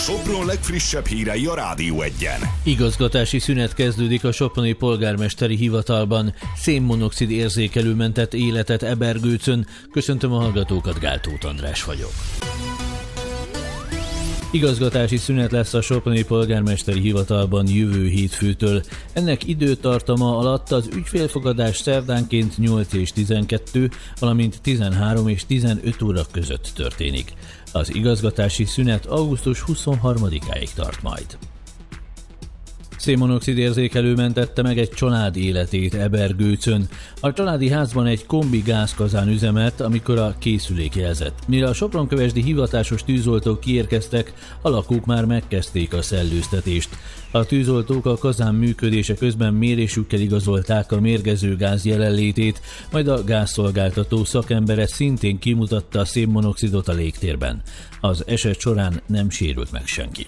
Sopron legfrissebb hírei a Rádió Egyen. Igazgatási szünet kezdődik a soproni polgármesteri hivatalban. Szénmonoxid érzékelő mentett életet Ebergőcön. Köszöntöm a hallgatókat, Gál Tóth András vagyok. Igazgatási szünet lesz a soproni polgármesteri hivatalban jövő hétfőtől. Ennek időtartama alatt az ügyfélfogadás szerdánként 8 és 12, valamint 13 és 15 óra között történik. Az igazgatási szünet augusztus 23-áig tart majd. Szénmonoxid érzékelő mentette meg egy család életét Ebergőcön. A családi házban egy kombi gázkazán üzemelt, amikor a készülék jelzett. Mire a sopronkövesdi hivatásos tűzoltók kiérkeztek, a lakók már megkezdték a szellőztetést. A tűzoltók a kazán működése közben mérésükkel igazolták a mérgező gáz jelenlétét, majd a gázszolgáltató szakembere szintén kimutatta a szénmonoxidot a légtérben. Az eset során nem sérült meg senki.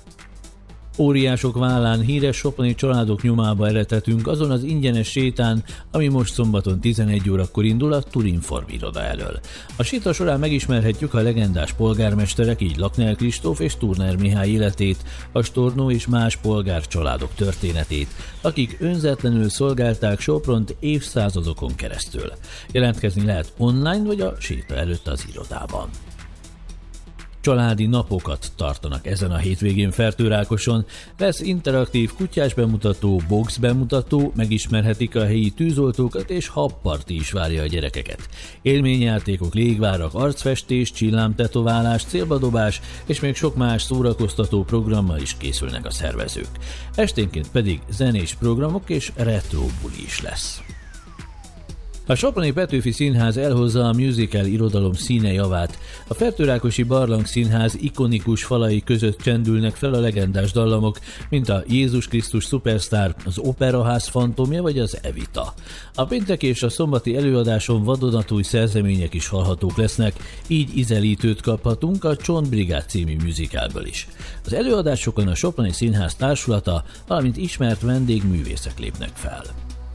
Óriások vállán híres soproni családok nyomába eredhetünk azon az ingyenes sétán, ami most szombaton 11 órakor indul a Turinform iroda elől. A séta során megismerhetjük a legendás polgármesterek, így Lakner Kristóf és Turner Mihály életét, a Stornó és más polgárcsaládok történetét, akik önzetlenül szolgálták Sopront évszázadokon keresztül. Jelentkezni lehet online vagy a séta előtt az irodában. Családi napokat tartanak ezen a hétvégén Fertőrákoson. Lesz interaktív kutyás bemutató, box bemutató, megismerhetik a helyi tűzoltókat, és habparti is várja a gyerekeket. Élményjátékok, légvárak, arcfestés, csillámtetoválás, célbadobás és még sok más szórakoztató programmal is készülnek a szervezők. Esténként pedig zenés programok és retro buli is lesz. A Soproni Petőfi Színház elhozza a musical irodalom színe javát. A Fertőrákosi Barlang Színház ikonikus falai között csendülnek fel a legendás dallamok, mint a Jézus Krisztus Superstar, az Operaház fantomja vagy az Evita. A pénteki és a szombati előadáson vadonatúj szerzemények is hallhatók lesznek, így ízelítőt kaphatunk a Csontbrigád című musicalből is. Az előadásokon a Soproni Színház társulata, valamint ismert vendégművészek lépnek fel.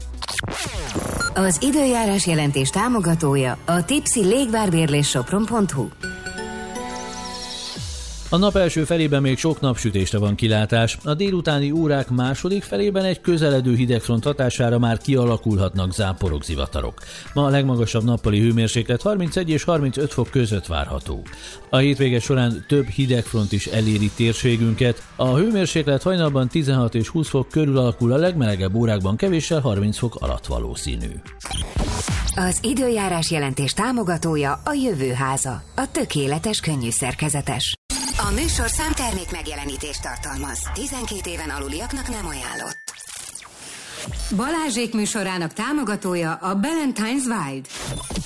Az időjárás jelentés támogatója a Tipsy légvárbérlés Sopron.hu. A nap első felében még sok napsütésre van kilátás, a délutáni órák második felében egy közeledő hidegfront hatására már kialakulhatnak záporok, zivatarok. Ma a legmagasabb nappali hőmérséklet 31 és 35 fok között várható. A hétvége során több hidegfront is eléri térségünket, a hőmérséklet hajnalban 16 és 20 fok körül alakul, a legmelegebb órákban kevéssel 30 fok alatt valószínű. Az időjárás jelentés támogatója a Jövőháza, a tökéletes könnyű szerkezetes. A műsor számtermék megjelenítést tartalmaz. 12 éven aluliaknak nem ajánlott. Balázsék műsorának támogatója a Ballantines Wild.